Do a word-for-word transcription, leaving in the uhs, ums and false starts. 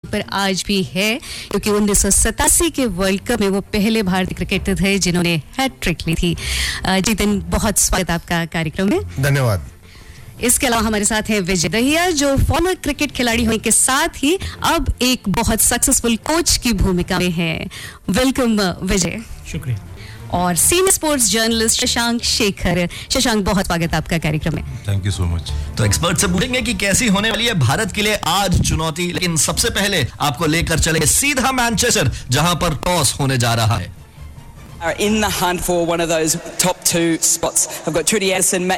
पर आज भी है, क्योंकि उन्नीस सौ सतासी के वर्ल्ड कप में वो पहले भारतीय क्रिकेटर थे जिन्होंने हैट्रिक ली थी। जितिन, बहुत स्वागत आपका कार्यक्रम में। धन्यवाद। इसके अलावा हमारे साथ है विजय दहिया, जो फॉर्मर क्रिकेट खिलाड़ी होने के साथ ही अब एक बहुत सक्सेसफुल कोच की भूमिका में है। वेलकम विजय। शुक्रिया। और senior sports journalist Shashank Shekhar. Shashank, बहुत स्वागत आपका कार्यक्रम में। Thank you so much. तो एक्सपर्ट से पूछेंगे कि कैसी होने वाली है भारत के लिए आज चुनौती, लेकिन सबसे पहले आपको लेकर चलेंगे सीधा मैनचेस्टर, जहां पर टॉस होने जा रहा है। Are in the hunt for one of those top two spots. I've got Trudy Anderson, Matt